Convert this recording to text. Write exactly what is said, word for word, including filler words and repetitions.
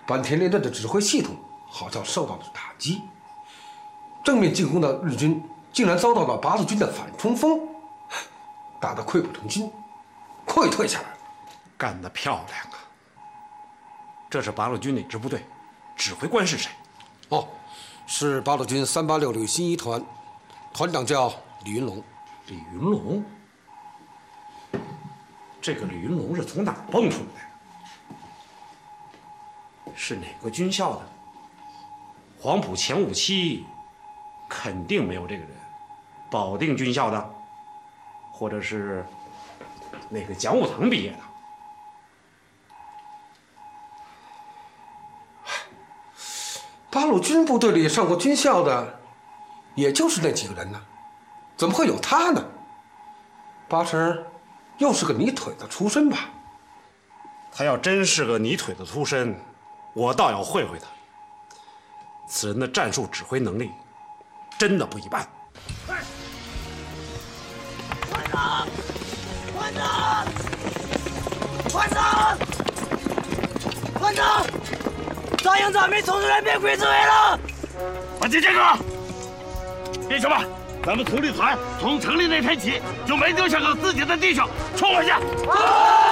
坂田连队的指挥系统好像受到了打击，正面进攻的日军竟然遭到了八路军的反冲锋，打得溃不成军，溃退下来了。 干得漂亮啊！这是八路军哪支部队？指挥官是谁？ 哦，是八路军三八六旅新一团，团长叫李云龙。 李云龙？这个李云龙是从哪儿蹦出来的？是哪个军校的？黄埔前五期肯定没有这个人。保定军校的，或者是哪个讲武堂毕业的？ 八路军部队里上过军校的，也就是那几个人呢，怎么会有他呢？八成又是个泥腿子出身吧？ 他要真是个泥腿子出身，我倒要会会他。此人的战术指挥能力真的不一般。 团长，团长，团长，团长！张营长没冲出来变鬼子围了！ 把金剑哥，弟兄们，咱们土力团从成立那天起就没丢下过自己的弟兄，冲我下！